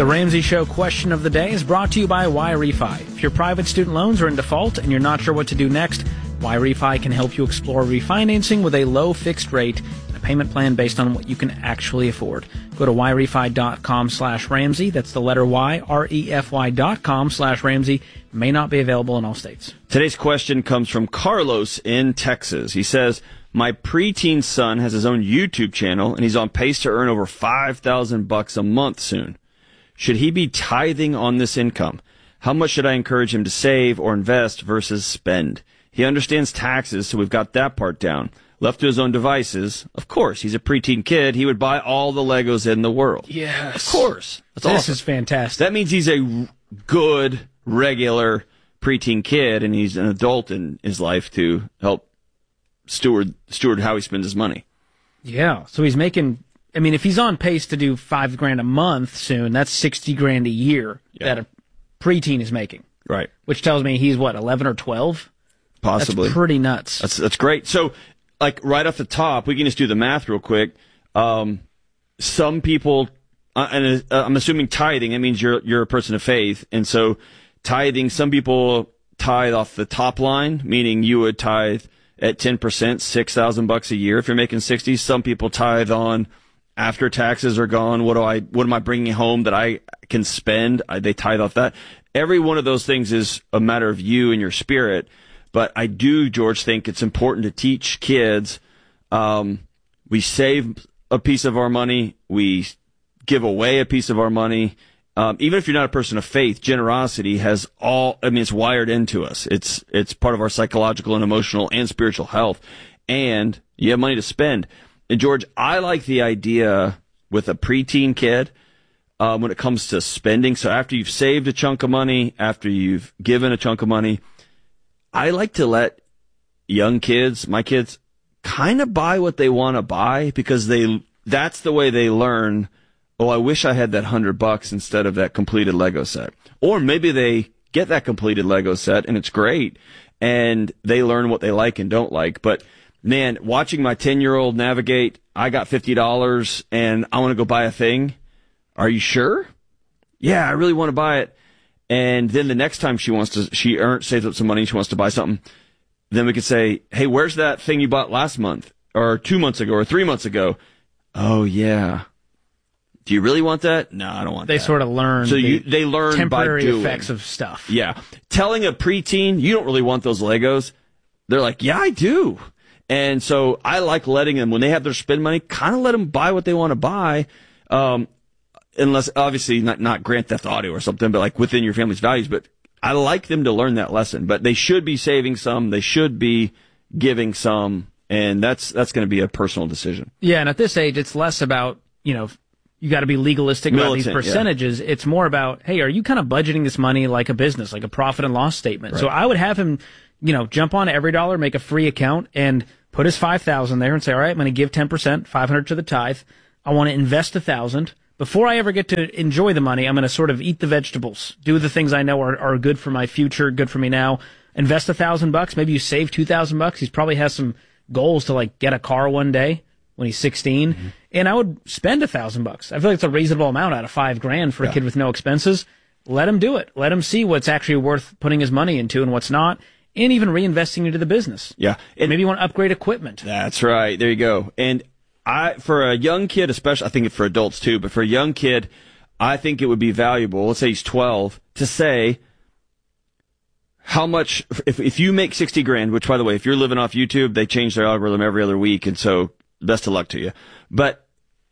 The Ramsey Show question of the day is brought to you by YRefi. If your private student loans are in default and you're not sure what to do next, YRefi can help you explore refinancing with a low fixed rate and a payment plan based on what you can actually afford. Go to YRefi.com/Ramsey. That's the letter Y, REFY.com/Ramsey. May not be available in all states. Today's question comes from Carlos in Texas. He says, my preteen son has his own YouTube channel, and he's on pace to earn over $5,000 a month soon. Should he be tithing on this income? How much should I encourage him to save or invest versus spend? He understands taxes, so we've got that part down. Left to his own devices, of course, he's a preteen kid. He would buy all the Legos in the world. Yes. Of course. That's This awesome. is fantastic. That means he's a good, regular preteen kid, and he's an adult in his life to help steward how he spends his money. Yeah. So he's making, I mean, if he's on pace to do $5,000 a month soon, that's $60,000 a year that a preteen is making. Right. Which tells me he's what, 11 or 12? Possibly. That's pretty nuts. That's great. So, like, right off the top, we can just do the math real quick. Some people, and I'm assuming tithing, that means you're a person of faith. And so tithing, some people tithe off the top line, meaning you would tithe at 10%, $6,000 a year if you're making 60. Some people tithe on after taxes are gone. What am I bringing home that I can spend? They tithe off that. Every one of those things is a matter of you and your spirit. But I do, George, think it's important to teach kids. We save a piece of our money. We give away a piece of our money. Even if you're not a person of faith, generosity has it's wired into us. It's part of our psychological and emotional and spiritual health. And you have money to spend. And George, I like the idea with a preteen kid, when it comes to spending. So after you've saved a chunk of money, after you've given a chunk of money, I like to let young kids, my kids, kind of buy what they want to buy because that's the way they learn. Oh, I wish I had that $100 instead of that completed Lego set. Or maybe they get that completed Lego set and it's great and they learn what they like and don't like. But man, watching my 10-year-old navigate, I got $50 and I want to go buy a thing. Are you sure? Yeah, I really want to buy it. And then the next time saves up some money, she wants to buy something, then we could say, hey, where's that thing you bought last month or 2 months ago or 3 months ago? Oh, yeah. Do you really want that? No, I don't want that. They sort of learn. So they learn temporary by doing. Effects of stuff. Yeah. Telling a preteen, you don't really want those Legos. They're like, yeah, I do. And so I like letting them, when they have their spend money, kind of let them buy what they want to buy. Unless, obviously, not Grand Theft Auto or something, but like within your family's values. But I like them to learn that lesson. But they should be saving some. They should be giving some. And that's going to be a personal decision. Yeah, and at this age, it's less about, you got to be legalistic about these percentages. Yeah. It's more about, hey, are you kind of budgeting this money like a business, like a profit and loss statement? Right. So I would have him, jump on EveryDollar, make a free account, and put his $5,000 there and say, all right, I'm going to give 10%, $500 to the tithe. I want to invest $1,000. Before I ever get to enjoy the money, I'm going to sort of eat the vegetables, do the things I know are good for my future, good for me now. Invest $1,000. Maybe you save $2,000. He probably has some goals to like get a car one day when he's 16. Mm-hmm. And I would spend $1,000. I feel like it's a reasonable amount out of $5,000 for a kid with no expenses. Let him do it. Let him see what's actually worth putting his money into and what's not, and even reinvesting into the business. Yeah. And maybe you want to upgrade equipment. That's right. There you go. And for a young kid, especially, I think for adults too, but for a young kid, I think it would be valuable, let's say he's 12, to say how much, if you make $60,000, which by the way, if you're living off YouTube, they change their algorithm every other week, and so best of luck to you. But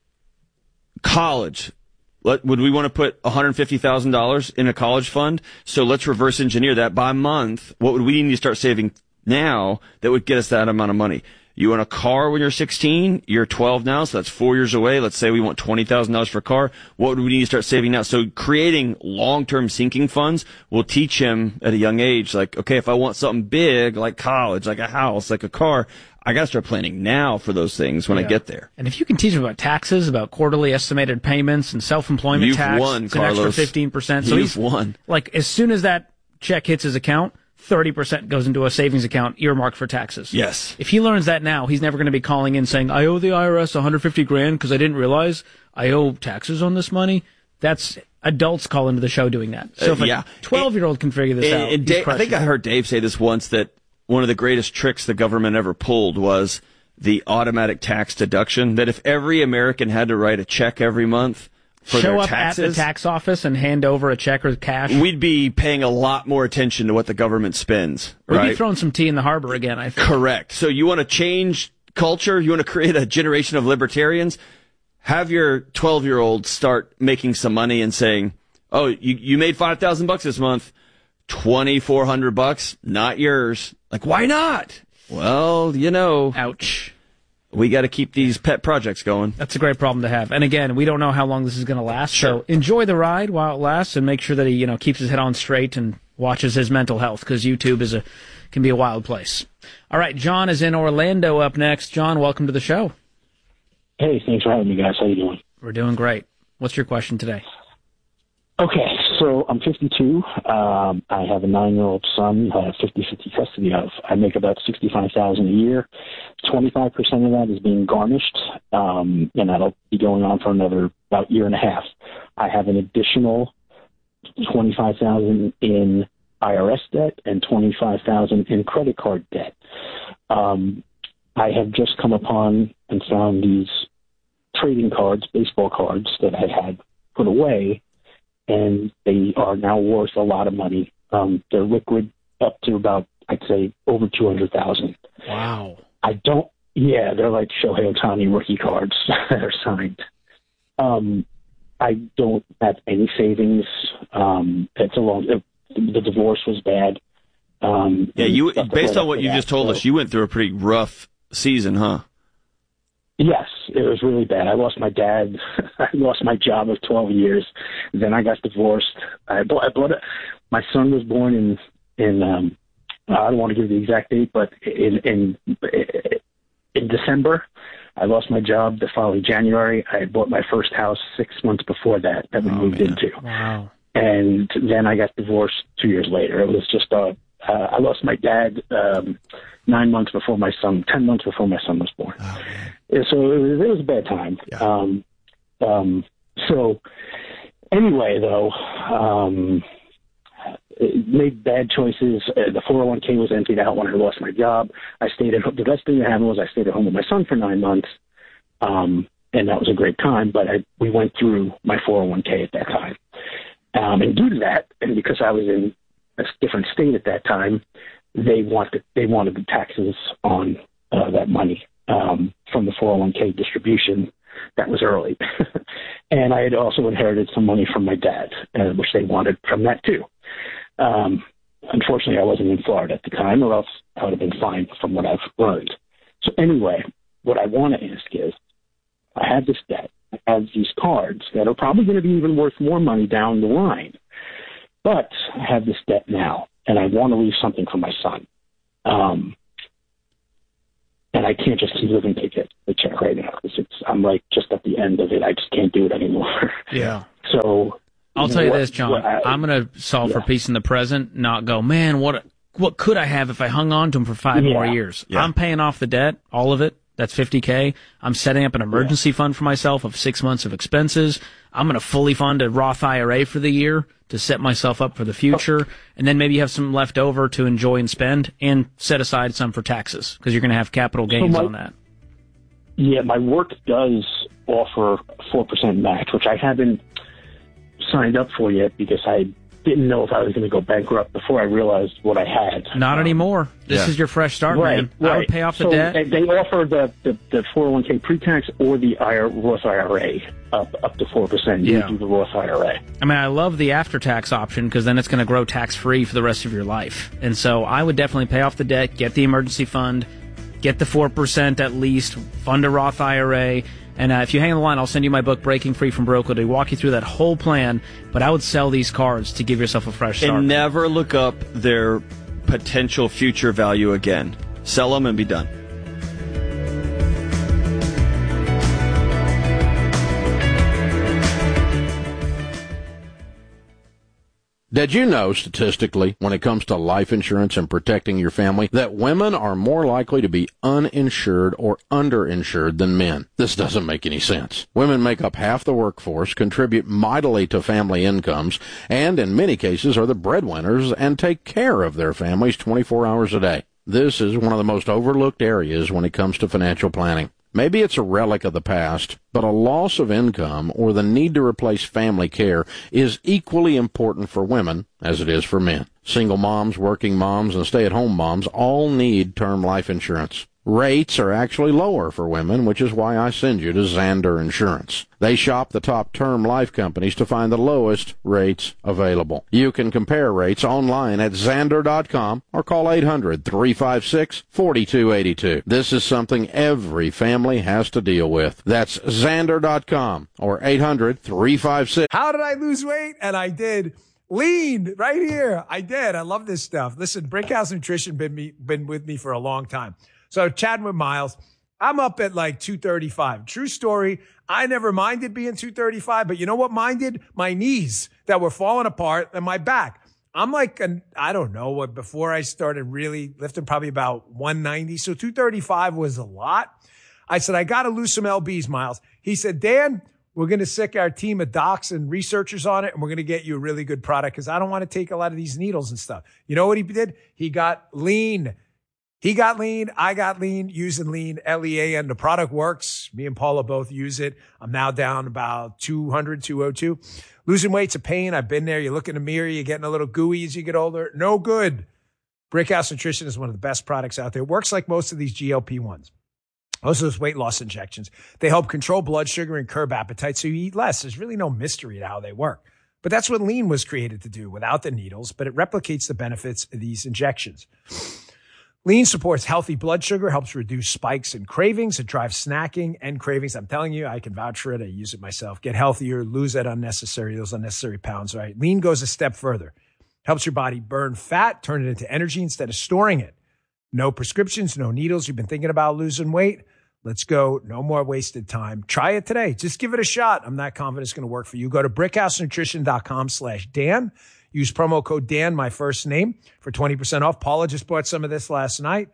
college, would we want to put $150,000 in a college fund? So let's reverse engineer that by month. What would we need to start saving now that would get us that amount of money? You want a car when you're 16, you're 12 now, so that's 4 years away. Let's say we want $20,000 for a car. What would we need to start saving now? So creating long-term sinking funds will teach him at a young age, like, okay, if I want something big, like college, like a house, like a car, I got to start planning now for those things when I get there. And if you can teach him about taxes, about quarterly estimated payments and self-employment tax, won, it's Carlos. An extra 15%. So You've won. Like, as soon as that check hits his account, 30% goes into a savings account earmarked for taxes. Yes. If he learns that now, he's never going to be calling in saying, I owe the IRS $150,000 because I didn't realize I owe taxes on this money. That's adults call into the show doing that. So if a 12-year-old can figure this out, Dave, I think I heard Dave say this once, that one of the greatest tricks the government ever pulled was the automatic tax deduction, that if every American had to write a check every month for show their up taxes, at the tax office and hand over a check or cash, we'd be paying a lot more attention to what the government spends. We'd be throwing some tea in the harbor again, I think. Correct. So you want to change culture? You want to create a generation of libertarians? Have your 12-year-old start making some money and saying, oh, you made $5,000 this month, $2,400, not yours. Like, why not? Well, ouch. We got to keep these pet projects going. That's a great problem to have. And again, we don't know how long this is going to last. Sure. So enjoy the ride while it lasts, and make sure that he, keeps his head on straight and watches his mental health, because YouTube can be a wild place. All right, John is in Orlando up next. John, welcome to the show. Hey, thanks for having me, guys. How you doing? We're doing great. What's your question today? Okay, so I'm 52. I have a 9-year-old son I have 50-50 custody of. I make about $65,000 a year. 25% of that is being garnished, and that'll be going on for another about year and a half. I have an additional $25,000 in IRS debt and $25,000 in credit card debt. I have just come upon and found these trading cards, baseball cards, that I had put away, and they are now worth a lot of money. They're liquid up to about, I'd say, over $200,000. Wow. They're like Shohei Ohtani rookie cards that are signed. I don't have any savings. The divorce was bad. Based on what you just told us, you went through a pretty rough season, huh? Yes, it was really bad. I lost my dad. I lost my job of 12 years. Then I got divorced. My son was born in I don't want to give the exact date, but in December. I lost my job the following January. I had bought my first house 6 months before that we moved into. Wow. And then I got divorced 2 years later. It was just I lost my dad 10 months before my son was born. Oh, so it was a bad time. Yeah. So anyway, though, made bad choices. The 401k was emptied out when I lost my job. I stayed at home. The best thing that happened was I stayed at home with my son for 9 months, and that was a great time. But we went through my 401k at that time. And due to that, and because I was in a different state at that time, they wanted the taxes on that money from the 401k distribution that was early. And I had also inherited some money from my dad, which they wanted from that too. Unfortunately, I wasn't in Florida at the time, or else I would have been fine from what I've learned. So anyway, what I want to ask is, I have this debt. I have these cards that are probably going to be even worth more money down the line. But I have this debt now, and I want to leave something for my son. And I can't just keep living paycheck to paycheck right now, because I'm like just at the end of it. I just can't do it anymore. Yeah. So I'll tell you this, John. I'm going to solve for peace in the present, not go, man, what could I have if I hung on to him for 5 more years? Yeah. I'm paying off the debt, all of it. That's $50K. I'm setting up an emergency fund for myself of 6 months of expenses. I'm going to fully fund a Roth IRA for the year to set myself up for the future. And then maybe you have some left over to enjoy and spend, and set aside some for taxes, because you're going to have capital gains on that. Yeah, my work does offer 4% match, which I haven't signed up for yet because I didn't know if I was going to go bankrupt before I realized what I had. Not anymore. This is your fresh start, man. Right. I would pay off the debt. They offer the 401k pre-tax or the Roth IRA up to 4%. You do the Roth IRA. I mean, I love the after-tax option, because then it's going to grow tax-free for the rest of your life. And so I would definitely pay off the debt, get the emergency fund, get the 4% at least, fund a Roth IRA. And if you hang on the line, I'll send you my book, Breaking Free from Broke, to walk you through that whole plan. But I would sell these cards to give yourself a fresh start. And never look up their potential future value again. Sell them and be done. Did you know, statistically, when it comes to life insurance and protecting your family, that women are more likely to be uninsured or underinsured than men? This doesn't make any sense. Women make up half the workforce, contribute mightily to family incomes, and in many cases are the breadwinners and take care of their families 24 hours a day. This is one of the most overlooked areas when it comes to financial planning. Maybe it's a relic of the past, but a loss of income or the need to replace family care is equally important for women as it is for men. Single moms, working moms, and stay-at-home moms all need term life insurance. Rates are actually lower for women, which is why I send you to Zander Insurance. They shop the top term life companies to find the lowest rates available. You can compare rates online at Zander.com or call 800-356-4282. This is something every family has to deal with. That's Zander.com or 800-356. How did I lose weight? And I did. Lean right here. I did. I love this stuff. Listen, Brickhouse Nutrition been with me for a long time. So chatting with Miles, I'm up at like 235. True story. I never minded being 235, but you know what minded? My knees that were falling apart and my back. I'm like, I don't know what, before I started really lifting, probably about 190. So 235 was a lot. I said, I got to lose some LBs, Miles. He said, Dan, we're going to sick our team of docs and researchers on it, and we're going to get you a really good product because I don't want to take a lot of these needles and stuff. You know what he did? He got lean. He got lean. I got lean using lean, L-E-A-N. The product works. Me and Paula both use it. I'm now down about 200, 202. Losing weight's a pain. I've been there. You look in the mirror. You're getting a little gooey as you get older. No good. Brickhouse Nutrition is one of the best products out there. It works like most of these GLP-1s. Most of those weight loss injections. They help control blood sugar and curb appetite so you eat less. There's really no mystery to how they work. But that's what lean was created to do without the needles, but it replicates the benefits of these injections. Lean supports healthy blood sugar, helps reduce spikes and cravings. It drives snacking and cravings. I'm telling you, I can vouch for it. I use it myself. Get healthier, lose those unnecessary pounds, right? Lean goes a step further. Helps your body burn fat, turn it into energy instead of storing it. No prescriptions, no needles. You've been thinking about losing weight? Let's go. No more wasted time. Try it today. Just give it a shot. I'm not confident it's going to work for you. Go to brickhousenutrition.com/Dan. Use promo code Dan, my first name, for 20% off. Paula just bought some of this last night.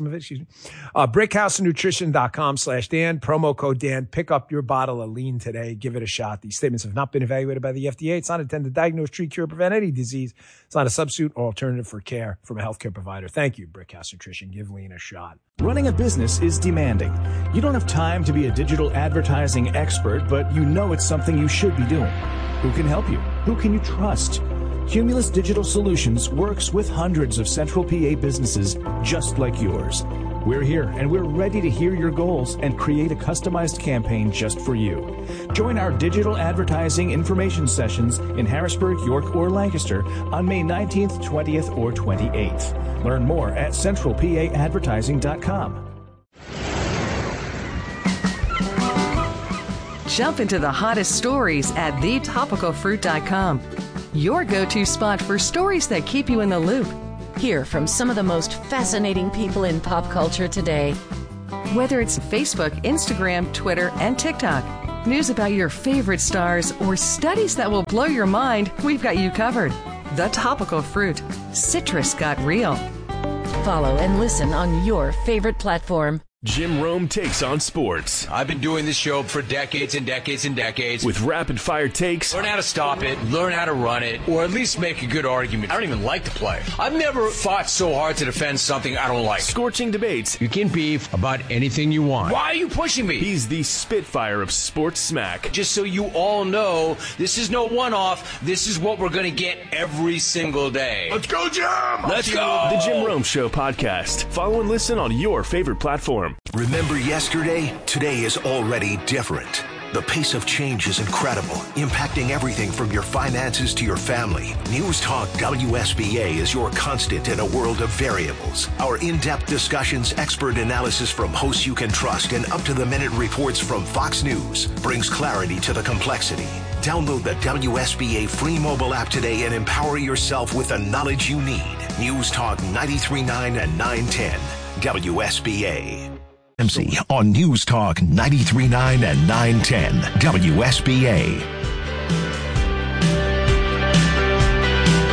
brickhousenutrition.com/Dan. Promo code Dan. Pick up your bottle of lean today. Give it a shot. These statements have not been evaluated by the FDA. It's not intended to diagnose, treat, cure, or prevent any disease. It's not a substitute or alternative for care from a healthcare provider. Thank you, Brickhouse Nutrition. Give lean a shot. Running a business is demanding. You don't have time to be a digital advertising expert, but you know it's something you should be doing. Who can help you? Who can you trust? Cumulus Digital Solutions works with hundreds of Central PA businesses just like yours. We're here and we're ready to hear your goals and create a customized campaign just for you. Join our digital advertising information sessions in Harrisburg, York, or Lancaster on May 19th, 20th, or 28th. Learn more at centralpaadvertising.com. Jump into the hottest stories at thetopicalfruit.com. Your go-to spot for stories that keep you in the loop. Hear from some of the most fascinating people in pop culture today. Whether it's Facebook, Instagram, Twitter, and TikTok, news about your favorite stars, or studies that will blow your mind, we've got you covered. The Topical Fruit. Citrus got real. Follow and listen on your favorite platform. Jim Rome takes on sports. I've been doing this show for decades and decades and decades. With rapid-fire takes. Learn how to stop it, learn how to run it, or at least make a good argument. I don't even like to play. I've never fought so hard to defend something I don't like. Scorching debates. You can beef about anything you want. Why are you pushing me? He's the Spitfire of sports smack. Just so you all know, this is no one-off. This is what we're going to get every single day. Let's go, Jim! Let's go! The Jim Rome Show podcast. Follow and listen on your favorite platform. Remember yesterday? Today is already different. The pace of change is incredible, impacting everything from your finances to your family. News Talk WSBA is your constant in a world of variables. Our in-depth discussions, expert analysis from hosts you can trust, and up-to-the-minute reports from Fox News brings clarity to the complexity. Download the WSBA free mobile app today and empower yourself with the knowledge you need. News Talk 93.9 and 910 WSBA. MC on News Talk 93.9 and 910 WSBA.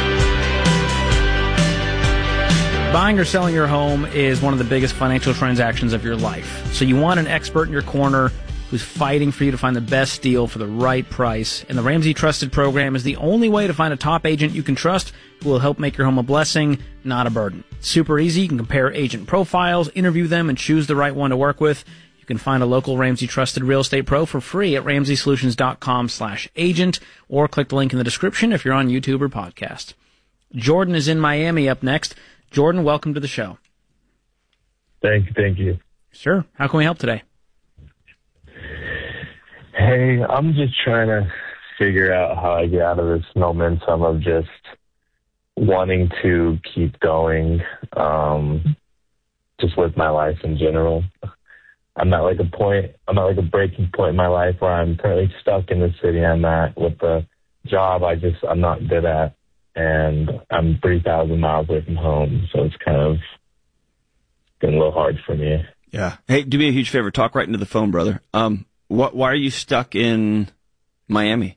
Buying or selling your home is one of the biggest financial transactions of your life. So you want an expert in your corner who's fighting for you to find the best deal for the right price. And the Ramsey Trusted program is the only way to find a top agent you can trust who will help make your home a blessing, not a burden. It's super easy. You can compare agent profiles, interview them, and choose the right one to work with. You can find a local Ramsey Trusted real estate pro for free at RamseySolutions.com/agent or click the link in the description if you're on YouTube or podcast. Jordan is in Miami up next. Jordan, welcome to the show. Thank you. Sure. How can we help today? Hey, I'm just trying to figure out how I get out of this momentum of just wanting to keep going, just with my life in general. I'm at like a breaking point in my life where I'm currently stuck in the city I'm at with the job I'm not good at. And I'm 3,000 miles away from home, so it's kind of been a little hard for me. Yeah. Hey, do me a huge favor. Talk right into the phone, brother. Why are you stuck in Miami?